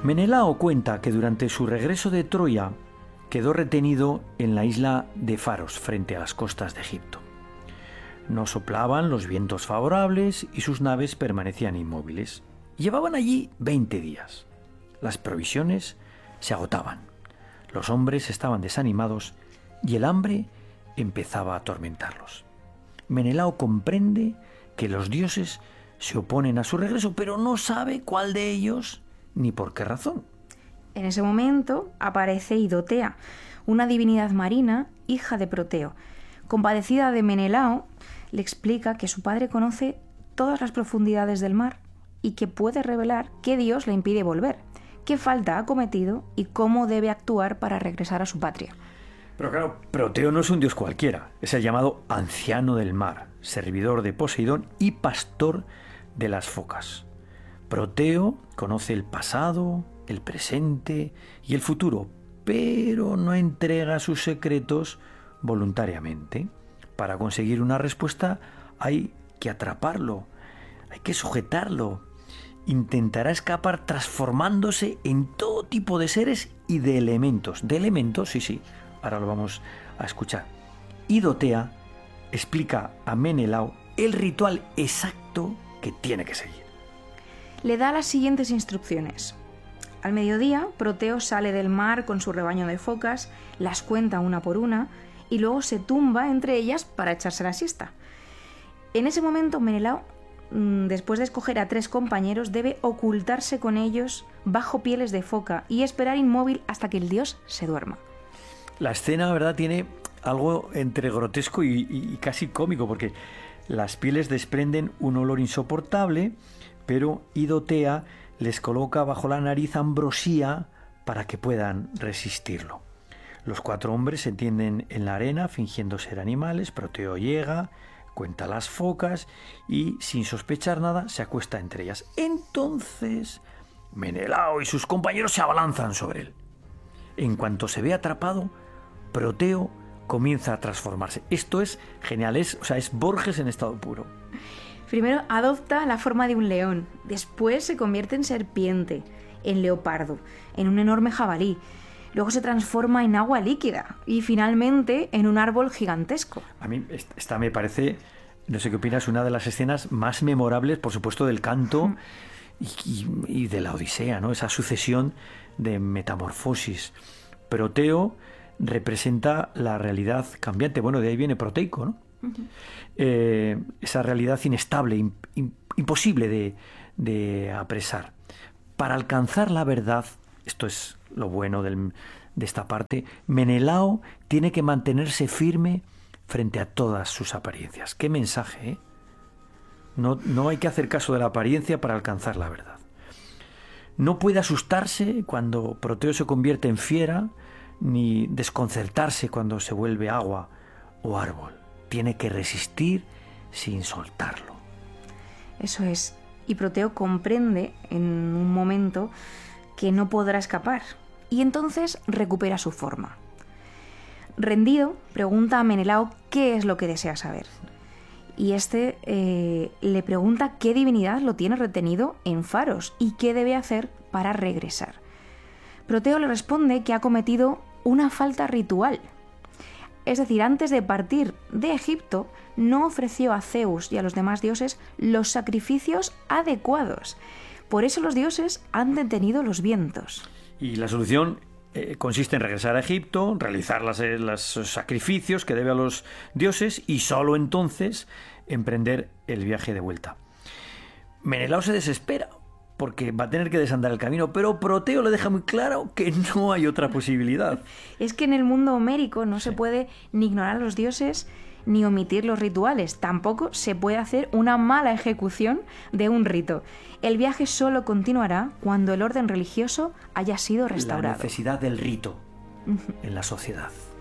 Menelao cuenta que durante su regreso de Troya quedó retenido en la isla de Faros, frente a las costas de Egipto. No soplaban los vientos favorables y sus naves permanecían inmóviles. Llevaban allí 20 días. Las provisiones se agotaban. Los hombres estaban desanimados y el hambre empezaba a atormentarlos. Menelao comprende que los dioses se oponen a su regreso, pero no sabe cuál de ellos ni por qué razón. En ese momento aparece Idotea, una divinidad marina, hija de Proteo. Compadecida de Menelao, le explica que su padre conoce todas las profundidades del mar y que puede revelar qué dios le impide volver, qué falta ha cometido y cómo debe actuar para regresar a su patria. Pero claro, Proteo no es un dios cualquiera, es el llamado anciano del mar, servidor de Poseidón y pastor de las focas. Proteo conoce el pasado, el presente y el futuro, pero no entrega sus secretos voluntariamente. Para conseguir una respuesta hay que atraparlo, hay que sujetarlo. Intentará escapar transformándose en todo tipo de seres y de elementos. De elementos, sí, ahora lo vamos a escuchar. Idotea explica a Menelao el ritual exacto que tiene que seguir. Le da las siguientes instrucciones. Al mediodía, Proteo sale del mar con su rebaño de focas, las cuenta una por una y luego se tumba entre ellas para echarse la siesta. En ese momento, Menelao, después de escoger a 3 compañeros, debe ocultarse con ellos bajo pieles de foca y esperar inmóvil hasta que el dios se duerma. La escena, ¿verdad?, tiene algo entre grotesco y casi cómico, porque las pieles desprenden un olor insoportable, pero Idotea les coloca bajo la nariz ambrosía para que puedan resistirlo. Los 4 hombres se tienden en la arena fingiendo ser animales. Proteo llega, cuenta las focas y, sin sospechar nada, se acuesta entre ellas. Entonces, Menelao y sus compañeros se abalanzan sobre él. En cuanto se ve atrapado, Proteo comienza a transformarse. Esto es genial, es Borges en estado puro. Primero adopta la forma de un león, después se convierte en serpiente, en leopardo, en un enorme jabalí. Luego se transforma en agua líquida y finalmente en un árbol gigantesco. A mí esta me parece, no sé qué opinas, una de las escenas más memorables, por supuesto, del canto y de la Odisea, ¿no? Esa sucesión de metamorfosis. Proteo representa la realidad cambiante. Bueno, de ahí viene proteico, ¿no? Esa realidad inestable, imposible de apresar. Para alcanzar la verdad, esto es lo bueno de esta parte, Menelao tiene que mantenerse firme frente a todas sus apariencias. ¡Qué mensaje! ¿Eh? No hay que hacer caso de la apariencia para alcanzar la verdad. No puede asustarse cuando Proteo se convierte en fiera, ni desconcertarse cuando se vuelve agua o árbol. Tiene que resistir sin soltarlo. Eso es. Y Proteo comprende en un momento que no podrá escapar y entonces recupera su forma. Rendido, pregunta a Menelao qué es lo que desea saber. Y le pregunta qué divinidad lo tiene retenido en Faros y qué debe hacer para regresar. Proteo le responde que ha cometido una falta ritual. Es decir, antes de partir de Egipto, no ofreció a Zeus y a los demás dioses los sacrificios adecuados. Por eso los dioses han detenido los vientos. Y la solución consiste en regresar a Egipto, realizar los sacrificios que debe a los dioses y solo entonces emprender el viaje de vuelta. Menelao se desespera porque va a tener que desandar el camino, pero Proteo le deja muy claro que no hay otra posibilidad. Es que en el mundo homérico no se puede ni ignorar a los dioses ni omitir los rituales. Tampoco se puede hacer una mala ejecución de un rito. El viaje solo continuará cuando el orden religioso haya sido restaurado. La necesidad del rito en la sociedad.